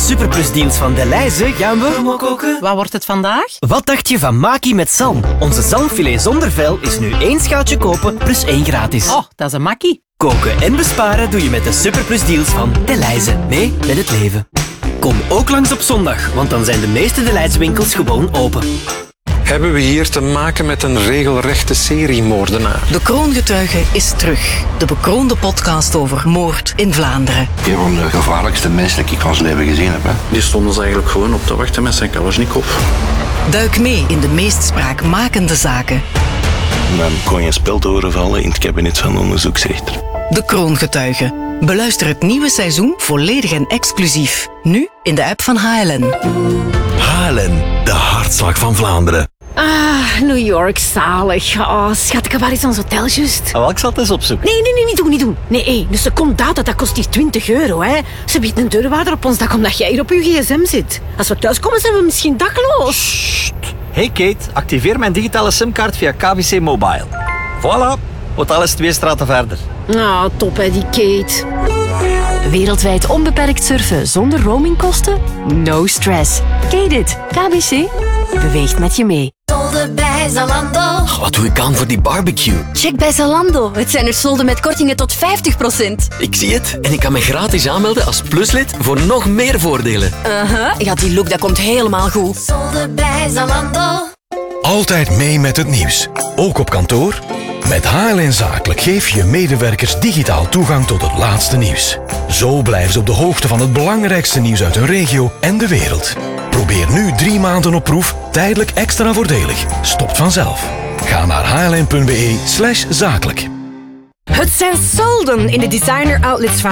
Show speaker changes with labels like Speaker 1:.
Speaker 1: superplusdeals van Delhaize gaan we promo koken.
Speaker 2: Wat wordt het vandaag?
Speaker 1: Wat dacht je van maki met zalm? Onze zalmfilet zonder vel is nu 1 schaaltje kopen plus 1 gratis.
Speaker 2: Oh, dat is een makkie.
Speaker 1: Koken en besparen doe je met de superplusdeals van Delhaize. Mee met het leven. Kom ook langs op zondag, want dan zijn de meeste Delhaize winkels gewoon open.
Speaker 3: Hebben we hier te maken met een regelrechte seriemoordenaar?
Speaker 4: De Kroongetuige is terug. De bekroonde podcast over moord in Vlaanderen.
Speaker 5: Een van de gevaarlijkste mensen die ik van zijn leven gezien heb. Hè.
Speaker 6: Die stonden ze eigenlijk gewoon op te wachten met zijn Kalashnikov.
Speaker 4: Duik mee in de meest spraakmakende zaken.
Speaker 7: Dan kon je een spel te horen vallen in het kabinet van de onderzoeksrechter.
Speaker 4: De Kroongetuige. Beluister het nieuwe seizoen volledig en exclusief. Nu in de app van HLN.
Speaker 8: HLN, de hartslag van Vlaanderen.
Speaker 9: Ah, New York, zalig. Oh, schatke, waar is ons hotel juist?
Speaker 1: Oh, ik zal het eens opzoeken.
Speaker 9: Nee, niet doen. Nee, een secondata, dat kost hier €20, hè. Ze biedt een deurwaarder op ons dak omdat jij hier op je gsm zit. Als we thuiskomen, zijn we misschien dakloos.
Speaker 10: Hey Kate, activeer mijn digitale simkaart via KBC Mobile. Voilà, hotel is 2 straten verder.
Speaker 9: Ah, top hè, die Kate.
Speaker 11: Wereldwijd onbeperkt surfen zonder roamingkosten? No stress. Kate it. KBC beweegt met je mee.
Speaker 12: Solden bij Zalando.
Speaker 8: Wat doe ik aan voor die barbecue?
Speaker 12: Check bij Zalando. Het zijn er solden met kortingen tot 50%.
Speaker 8: Ik zie het en ik kan me gratis aanmelden als pluslid voor nog meer voordelen.
Speaker 12: Ja, die look dat komt helemaal goed. Solden bij Zalando.
Speaker 13: Altijd mee met het nieuws. Ook op kantoor? Met HLN Zakelijk geef je medewerkers digitaal toegang tot het laatste nieuws. Zo blijven ze op de hoogte van het belangrijkste nieuws uit hun regio en de wereld. Probeer nu 3 maanden op proef, tijdelijk extra voordelig. Stopt vanzelf. Ga naar hln.be/zakelijk.
Speaker 14: Het zijn solden in de designer outlets van